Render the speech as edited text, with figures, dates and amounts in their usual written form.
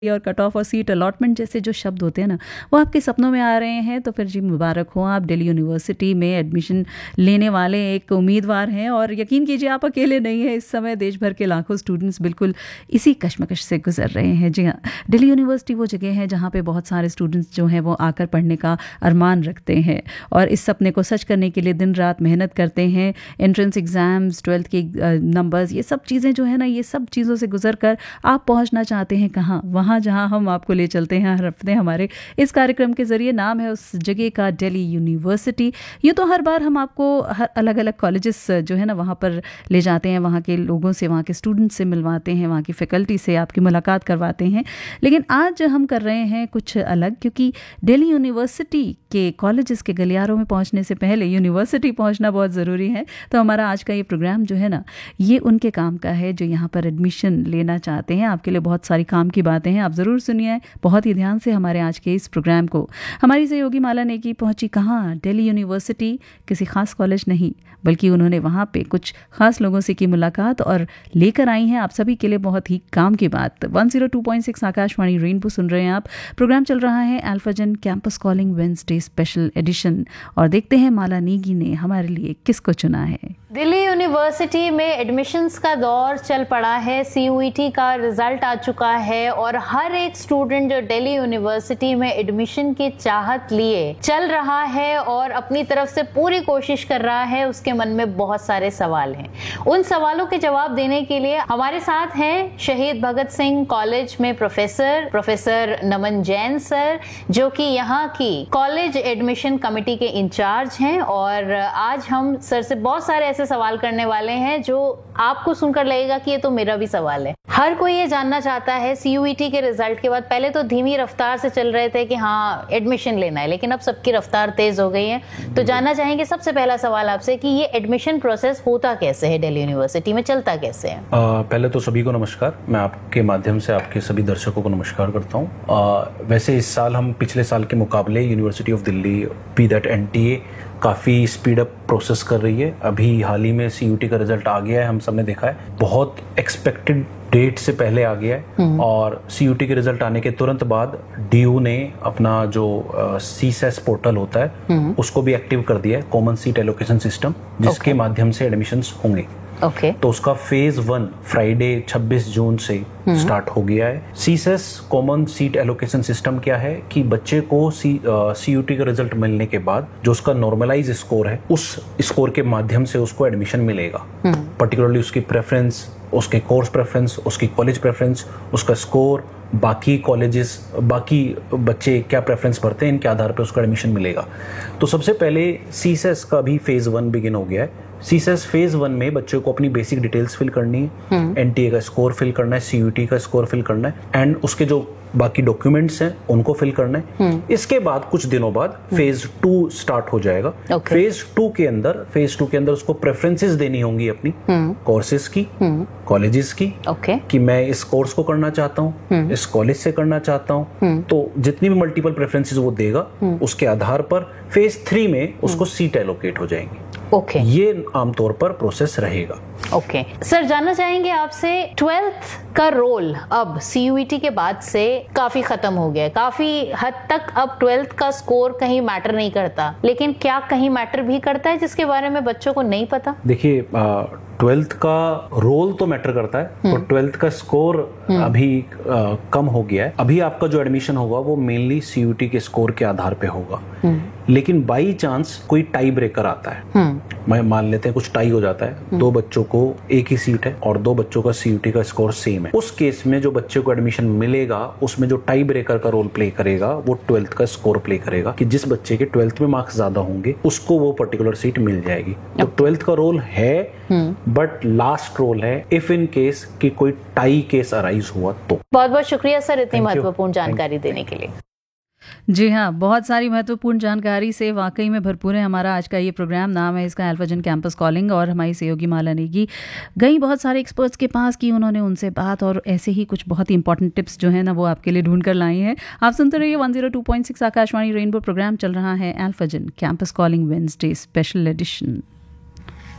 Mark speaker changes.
Speaker 1: और cut off और seat allotment जैसे जो शब्द होते हैं ना, वो आपके सपनों में आ रहे हैं तो फिर जी मुबारक हो, आप दिल्ली यूनिवर्सिटी में एडमिशन लेने वाले एक उम्मीदवार हैं। और यकीन कीजिए आप अकेले नहीं हैं, इस समय देश भर के लाखों स्टूडेंट्स बिल्कुल इसी कश्मकश से गुजर रहे हैं। जी हाँ, दिल्ली यूनिवर्सिटी वो जगह है जहाँ पे बहुत सारे स्टूडेंट्स जो हैं वो आकर पढ़ने का अरमान रखते हैं और इस सपने को सच करने के लिए दिन रात मेहनत करते हैं। एंट्रेंस एग्ज़ाम्स, 12th के नंबर्स, ये सब चीज़ें जो है ना, ये सब चीज़ों से गुजर कर आप पहुँचना चाहते हैं कहाँ? वहाँ जहाँ हम आपको ले चलते हैं हर हफ्ते हमारे इस कार्यक्रम के जरिए। नाम है उस जगह का दिल्ली यूनिवर्सिटी। यूँ तो हर बार हम आपको हर अलग अलग कॉलेजेस जो है ना वहाँ पर ले जाते हैं, वहाँ के लोगों से, वहाँ के स्टूडेंट्स से मिलवाते हैं, वहाँ की फैकल्टी से आपकी मुलाकात करवाते हैं। लेकिन आज हम कर रहे हैं कुछ अलग, क्योंकि दिल्ली यूनिवर्सिटी के कॉलेजेस के गलियारों में पहुँचने से पहले यूनिवर्सिटी पहुँचना बहुत ज़रूरी है। तो हमारा आज का ये प्रोग्राम जो है ना, ये उनके काम का है जो यहाँ पर एडमिशन लेना चाहते हैं। आपके लिए बहुत सारी काम की बातें हैं, आप ज़रूर सुनिए बहुत ही ध्यान से हमारे आज के इस प्रोग्राम को। हमारी सहयोगी माला नेगी पहुंची कहाँ? दिल्ली यूनिवर्सिटी। किसी खास कॉलेज नहीं, बल्कि उन्होंने वहाँ पे कुछ खास लोगों से की मुलाकात और लेकर आई हैं आप सभी के लिए बहुत ही काम की बात। 102.6 आकाशवाणी रेनबो सुन रहे हैं आप। प्रोग्राम चल रहा है अल्फाजन campus calling Wednesday special edition, और देखते हैं माला नेगी ने हमारे लिए किसको चुना है।
Speaker 2: दिल्ली यूनिवर्सिटी में एडमिशन्स का दौर चल पड़ा है। CUET का रिजल्ट आ चुका है और हर एक स्टूडेंट जो दिल्ली यूनिवर्सिटी में एडमिशन की चाहत लिए चल रहा है और अपनी तरफ से पूरी कोशिश कर रहा है, उसके मन में बहुत सारे सवाल हैं। उन सवालों के जवाब देने के लिए हमारे साथ हैं शहीद भगत सिंह कॉलेज में प्रोफेसर नमन जैन सर, जो कि यहाँ की कॉलेज एडमिशन कमेटी के इंचार्ज हैं। और आज हम सर से बहुत सारे ऐसे सवाल करने वाले हैं जो आपको सुनकर लगेगा कि ये तो मेरा भी सवाल है। हर कोई ये जानना चाहता है CUET के रिजल्ट के बाद। पहले तो धीमी रफ्तार से चल रहे थे कि हाँ एडमिशन लेना है, लेकिन अब सबकी रफ्तार तेज हो गई है। तो जानना चाहेंगे सबसे पहला सवाल आपसे कि ये एडमिशन प्रोसेस होता कैसे है, दिल्ली यूनिवर्सिटी में चलता कैसे है?
Speaker 3: पहले तो सभी को नमस्कार। मैं आपके माध्यम से आपके सभी दर्शकों को नमस्कार करता हूँ। वैसे इस साल हम पिछले साल के मुकाबले university of Delhi B that NTA काफ़ी स्पीड अप प्रोसेस कर रही है। अभी हाल ही में CUET का रिजल्ट आ गया है, हम सबने देखा है, बहुत एक्सपेक्टेड डेट से पहले आ गया है। और CUET के रिजल्ट आने के तुरंत बाद DU ने अपना जो CSAS पोर्टल होता है उसको भी एक्टिव कर दिया है, कॉमन सीट एलोकेशन सिस्टम, जिसके माध्यम से एडमिशन्स होंगे। तो उसका फेज 1 फ्राइडे 26 जून से स्टार्ट हो गया है। CSAS common seat allocation system क्या है कि बच्चे को CUET का रिजल्ट मिलने के बाद जो उसका नॉर्मलाइज स्कोर है, उस स्कोर के माध्यम से उसको एडमिशन मिलेगा। पर्टिकुलरली उसकी प्रेफरेंस, उसके कोर्स प्रेफरेंस, उसकी कॉलेज प्रेफरेंस, उसका स्कोर, बाकी कॉलेजेस, बाकी बच्चे क्या प्रेफरेंस भरते हैं, इनके आधार पर उसको एडमिशन मिलेगा। तो सबसे पहले CSAS का भी फेज 1 बिगिन हो गया है। CSAS फेज 1 में बच्चों को अपनी बेसिक डिटेल्स फिल करनी है, NTA का स्कोर फिल करना है, CUET का स्कोर फिल करना है, एंड उसके जो बाकी डॉक्यूमेंट्स हैं उनको फिल करना है। इसके बाद कुछ दिनों बाद फेज 2 स्टार्ट हो जाएगा। फेज 2 के अंदर उसको प्रेफरेंसेस देनी होंगी अपनी कोर्सेज की, कॉलेजेस की, कि मैं इस कोर्स को करना चाहता हूँ, इस कॉलेज से करना चाहता हूँ। तो जितनी भी मल्टीपल प्रेफरेंसेस वो देगा, उसके आधार पर फेज 3 में उसको सीट एलोकेट हो जाएंगी। ये आमतौर पर प्रोसेस रहेगा।
Speaker 2: सर, जानना चाहेंगे आपसे 12th का रोल अब CUET के बाद से काफी खत्म हो गया है। काफी हद तक अब 12th का स्कोर कहीं मैटर नहीं करता, लेकिन क्या कहीं मैटर भी करता है जिसके बारे में बच्चों को नहीं पता?
Speaker 3: देखिए, 12th का रोल तो मैटर करता है, तो 12th का स्कोर अभी कम हो गया है। अभी आपका जो एडमिशन होगा वो मेनली CUET के स्कोर के आधार पे होगा। लेकिन बाई चांस कोई टाई ब्रेकर आता है, मैं मान लेते हैं कुछ टाई हो जाता है, 2 बच्चों को एक ही सीट है और 2 बच्चों का CUET का स्कोर सेम है, उस केस में जो बच्चे को एडमिशन मिलेगा उसमें जो टाई ब्रेकर का रोल प्ले करेगा वो 12th का स्कोर प्ले करेगा, कि जिस बच्चे के 12th में मार्क्स ज्यादा होंगे उसको वो पर्टिकुलर सीट मिल जाएगी। तो 12th का रोल है, बट लास्ट रोल है इफ इन केस कि कोई टाई केस अराइज हुआ तो।
Speaker 2: बहुत बहुत शुक्रिया सर इतनी महत्वपूर्ण जानकारी देने के लिए।
Speaker 1: जी हाँ, बहुत सारी महत्वपूर्ण जानकारी से वाकई में भरपूर है हमारा आज का ये प्रोग्राम। नाम है इसका अल्फाजन कैंपस कॉलिंग, और हमारी सहयोगी माला नेगी गई बहुत सारे एक्सपर्ट्स के पास की उन्होंने उनसे बात, और ऐसे ही कुछ बहुत ही इंपॉर्टेंट टिप्स जो है ना वो आपके लिए ढूंढ कर लाई हैं। आप सुनते रहिए 102.6 आकाशवाणी रेनबो। प्रोग्राम चल रहा है अल्फाजन campus calling Wednesday special edition.